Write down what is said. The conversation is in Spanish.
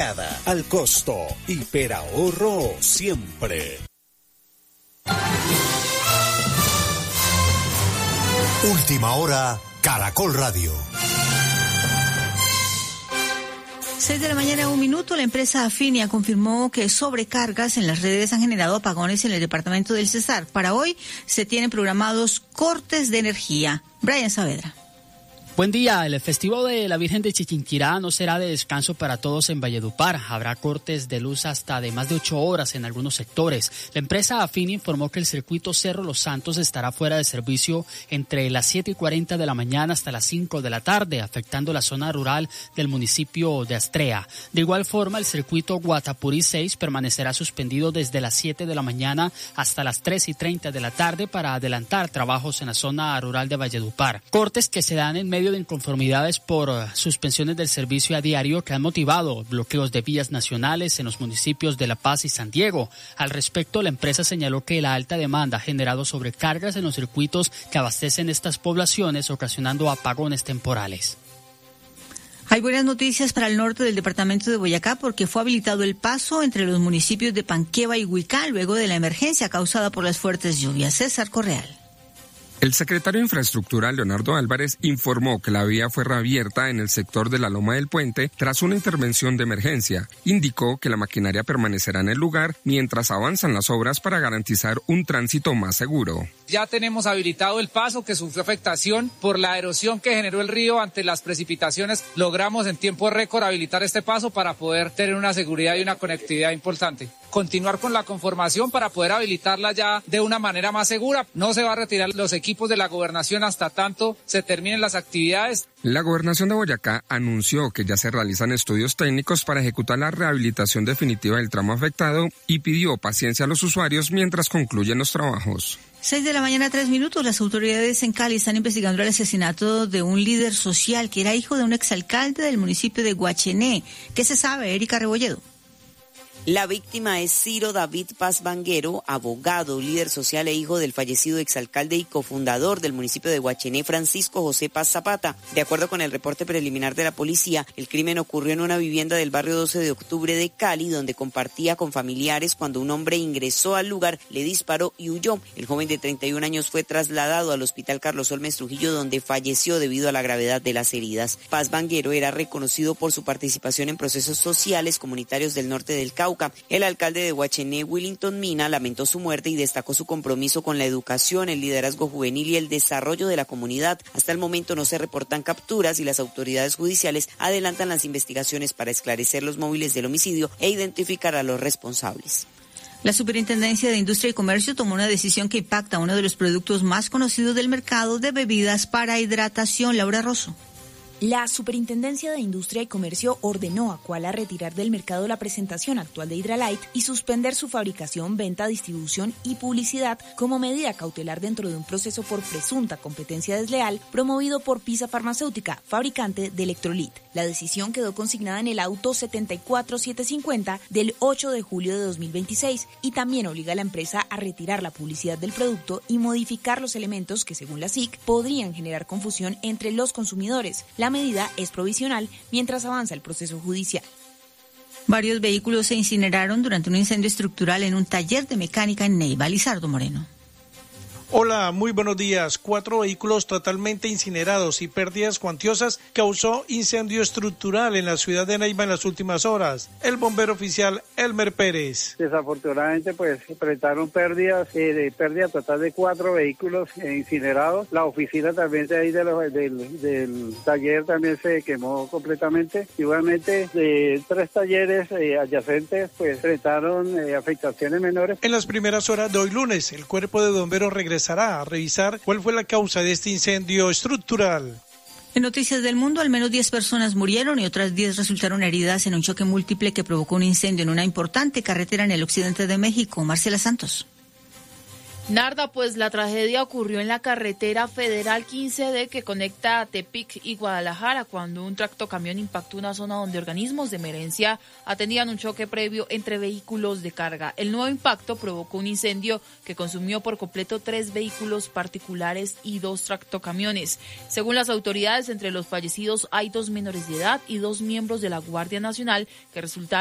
temporada. Al costo, hiperahorro siempre. Última hora, Caracol Radio. 6:01 a.m. La empresa Afinia confirmó que sobrecargas en las redes han generado apagones en el departamento del Cesar. Para hoy se tienen programados cortes de energía. Brian Saavedra. Buen día. El festivo de la Virgen de Chiquinquirá no será de descanso para todos en Valledupar. Habrá cortes de luz hasta de más de 8 horas en algunos sectores. La empresa Afini informó que el circuito Cerro Los Santos estará fuera de servicio entre las 7:40 de la mañana hasta las 5 de la tarde, afectando la zona rural del municipio de Astrea. De igual forma, el circuito Guatapurí 6 permanecerá suspendido desde las 7 de la mañana hasta las 3:30 de la tarde para adelantar trabajos en la zona rural de Valledupar. Cortes que se dan en medio de inconformidades por suspensiones del servicio a diario que han motivado bloqueos de vías nacionales en los municipios de La Paz y San Diego. Al respecto, la empresa señaló que la alta demanda ha generado sobrecargas en los circuitos que abastecen estas poblaciones, ocasionando apagones temporales. Hay buenas noticias para el norte del departamento de Boyacá porque fue habilitado el paso entre los municipios de Panqueva y Huicá luego de la emergencia causada por las fuertes lluvias. César Correal. El secretario de Infraestructura, Leonardo Álvarez, informó que la vía fue reabierta en el sector de la Loma del Puente tras una intervención de emergencia. Indicó que la maquinaria permanecerá en el lugar mientras avanzan las obras para garantizar un tránsito más seguro. Ya tenemos habilitado el paso que sufrió afectación por la erosión que generó el río ante las precipitaciones. Logramos en tiempo récord habilitar este paso para poder tener una seguridad y una conectividad importante. Continuar con la conformación para poder habilitarla ya de una manera más segura. No se va a retirar los equipos de la gobernación hasta tanto se terminen las actividades. La gobernación de Boyacá anunció que ya se realizan estudios técnicos para ejecutar la rehabilitación definitiva del tramo afectado y pidió paciencia a los usuarios mientras concluyen los trabajos. 6:03 a.m. Las autoridades en Cali están investigando el asesinato de un líder social que era hijo de un exalcalde del municipio de Guachené. ¿Qué se sabe, Erika Rebolledo? La víctima es Ciro David Paz Vanguero, abogado, líder social e hijo del fallecido exalcalde y cofundador del municipio de Guachené, Francisco José Paz Zapata. De acuerdo con el reporte preliminar de la policía, el crimen ocurrió en una vivienda del barrio 12 de octubre de Cali, donde compartía con familiares cuando un hombre ingresó al lugar, le disparó y huyó. El joven de 31 años fue trasladado al hospital Carlos Olmes Trujillo, donde falleció debido a la gravedad de las heridas. Paz Vanguero era reconocido por su participación en procesos sociales comunitarios del norte del Cauca. El alcalde de Guachené, Willington Mina, lamentó su muerte y destacó su compromiso con la educación, el liderazgo juvenil y el desarrollo de la comunidad. Hasta el momento no se reportan capturas y las autoridades judiciales adelantan las investigaciones para esclarecer los móviles del homicidio e identificar a los responsables. La Superintendencia de Industria y Comercio tomó una decisión que impacta a uno de los productos más conocidos del mercado de bebidas para hidratación. Laura Rosso. La Superintendencia de Industria y Comercio ordenó a Quala retirar del mercado la presentación actual de Hydralyte y suspender su fabricación, venta, distribución y publicidad como medida cautelar dentro de un proceso por presunta competencia desleal promovido por Pisa Farmacéutica, fabricante de Electrolit. La decisión quedó consignada en el auto 74750 del 8 de julio de 2026 y también obliga a la empresa a retirar la publicidad del producto y modificar los elementos que, según la SIC, podrían generar confusión entre los consumidores. La medida es provisional mientras avanza el proceso judicial. Varios vehículos se incineraron durante un incendio estructural en un taller de mecánica en Neiva. Lizardo Moreno. Hola, muy buenos días. 4 vehículos totalmente incinerados y pérdidas cuantiosas causó incendio estructural en la ciudad de Neiva en las últimas horas. El bombero oficial Elmer Pérez. Desafortunadamente, presentaron pérdida total de 4 vehículos incinerados. La oficina también de ahí del taller también se quemó completamente. Igualmente, 3 talleres adyacentes presentaron afectaciones menores. En las primeras horas de hoy lunes, el cuerpo de bomberos regresará a revisar cuál fue la causa de este incendio estructural. En Noticias del Mundo, al menos 10 personas murieron y otras 10 resultaron heridas en un choque múltiple que provocó un incendio en una importante carretera en el occidente de México. Marcela Santos. Narda, pues la tragedia ocurrió en la carretera federal 15D que conecta a Tepic y Guadalajara cuando un tractocamión impactó una zona donde organismos de emergencia atendían un choque previo entre vehículos de carga. El nuevo impacto provocó un incendio que consumió por completo 3 vehículos particulares y 2 tractocamiones. Según las autoridades, entre los fallecidos hay 2 menores de edad y 2 miembros de la Guardia Nacional que resultaron